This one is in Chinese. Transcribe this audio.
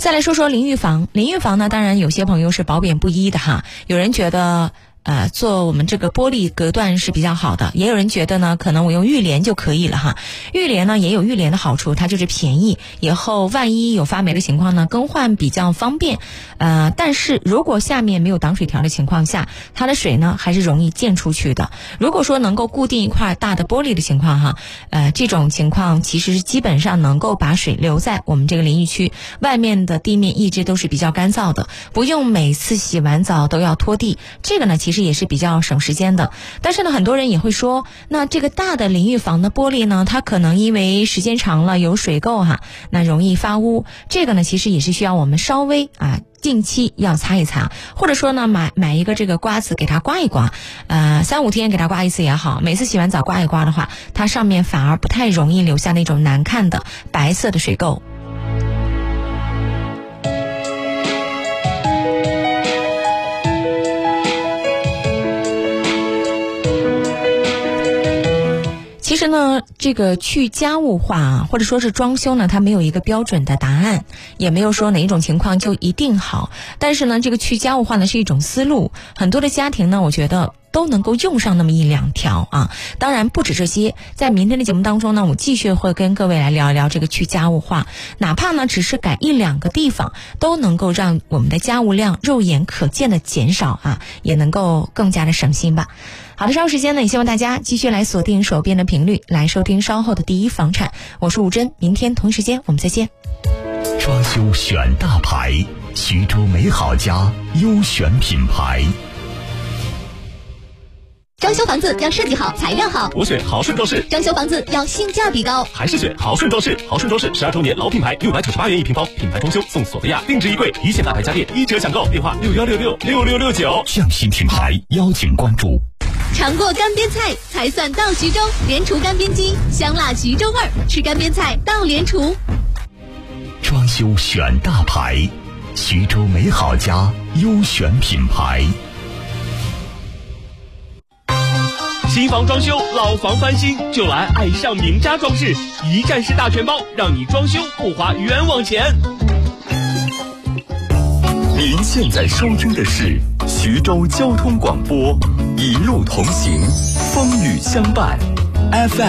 再来说说淋浴房。淋浴房呢，当然有些朋友是褒贬不一的哈。有人觉得做我们这个玻璃隔断是比较好的，也有人觉得呢，可能我用浴帘就可以了哈。浴帘呢也有浴帘的好处，它就是便宜，以后万一有发霉的情况呢，更换比较方便。但是如果下面没有挡水条的情况下，它的水呢还是容易溅出去的。如果说能够固定一块大的玻璃的情况哈，这种情况其实是基本上能够把水留在我们这个淋浴区，外面的地面一直都是比较干燥的，不用每次洗完澡都要拖地，这个呢其实也是比较省时间的。但是呢，很多人也会说，那这个大的淋浴房的玻璃呢，它可能因为时间长了有水垢哈，那容易发污，这个呢其实也是需要我们稍微近期要擦一擦，或者说呢买一个这个刮子给它刮一刮，3-5天给它刮一次也好，每次洗完澡刮一刮的话，它上面反而不太容易留下那种难看的白色的水垢。其实呢，这个去家务化或者说是装修呢，它没有一个标准的答案，也没有说哪一种情况就一定好。但是呢，这个去家务化呢是一种思路，很多的家庭呢，我觉得都能够用上那么1-2条啊。当然不止这些，在明天的节目当中呢，我继续会跟各位来聊一聊这个去家务化，哪怕呢只是改1-2个地方，都能够让我们的家务量肉眼可见的减少也能够更加的省心吧。好的，稍后时间呢，也希望大家继续来锁定手边的频率，来收听稍后的第一房产。我是吴珍，明天同一时间我们再见。 装修选大牌，徐州美好家优选品牌。 装修房子要设计好，材料好， 我选豪顺装饰。 装修房子要性价比高， 还是选豪顺装饰。豪顺装饰12周年老品牌，698元1平方，品牌装修送索菲亚定制衣柜，一线大牌家电1折享购，电话61666669。 匠心品牌邀请关注。 尝过干煸菜才算到徐州，莲厨干煸鸡，香辣徐州味儿，吃干煸菜到莲厨。 装修选大牌，徐州美好家优选品牌。 新房装修，老房翻新，就来爱上名家装饰，一站式大全包，让你装修不花冤枉钱。 您现在收听的是徐州交通广播，一路同行，风雨相伴 FM